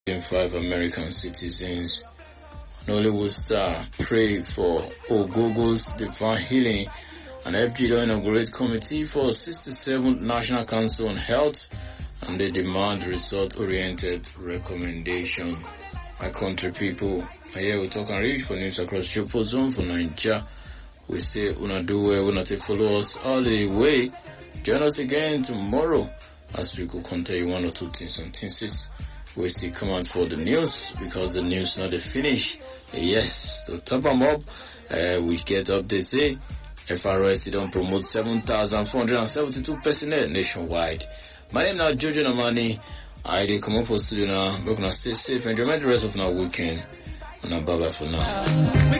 5 American citizens. Nollywood star pray for Ogogo's divine healing, and FGDO inaugurate committee for 67th National Council on Health, and they demand result-oriented recommendation. My country people, here we talk and reach for news across Chopo Zone for Nigeria. We say, una do well, una take follow us all the way. Join us again tomorrow as we could contain you one or two things and things. We still come out for the news because the news not the finish. Yes, to top them up, we get updates. Say, FRS don't promote 7,472 personnel nationwide. My name is Jojo Namani. I did come up for studio now. We're gonna stay safe and enjoy the rest of our weekend. And bye bye for now.